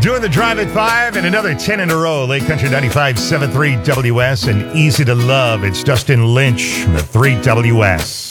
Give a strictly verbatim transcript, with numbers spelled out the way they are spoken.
Doing the drive at five and another ten in a row. Lake Country ninety-five point seven three W S and Easy to Love. It's Dustin Lynch from the three W S.